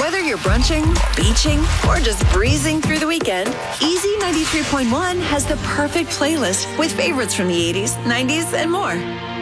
Whether you're brunching, beaching, or just breezing through the weekend, Easy 93.1 has the perfect playlist with favorites from the 80s, 90s, and more.